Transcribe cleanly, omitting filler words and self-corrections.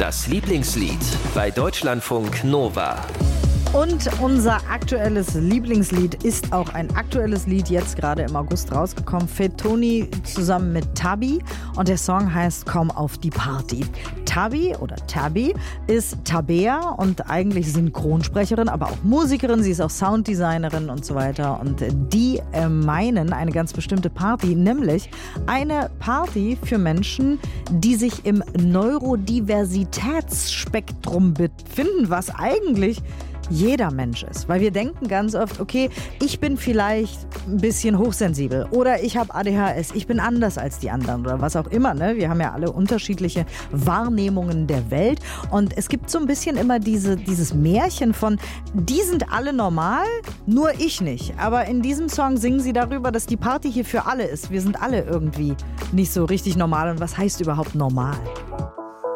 Das Lieblingslied bei Deutschlandfunk Nova. Und unser aktuelles Lieblingslied ist auch ein aktuelles Lied, jetzt gerade im August rausgekommen. Fettoni zusammen mit Tabi und der Song heißt Komm auf die Party. Tabi oder Tabi ist Tabea und eigentlich Synchronsprecherin, aber auch Musikerin. Sie ist auch Sounddesignerin und so weiter. Und die meinen eine ganz bestimmte Party, nämlich eine Party für Menschen, die sich im Neurodiversitätsspektrum befinden, was eigentlich jeder Mensch ist. Weil wir denken ganz oft, okay, ich bin vielleicht ein bisschen hochsensibel oder ich habe ADHS, ich bin anders als die anderen oder was auch immer. Ne? Wir haben ja alle unterschiedliche Wahrnehmungen der Welt und es gibt so ein bisschen immer dieses Märchen von, die sind alle normal, nur ich nicht. Aber in diesem Song singen sie darüber, dass die Party hier für alle ist. Wir sind alle irgendwie nicht so richtig normal. Und was heißt überhaupt normal?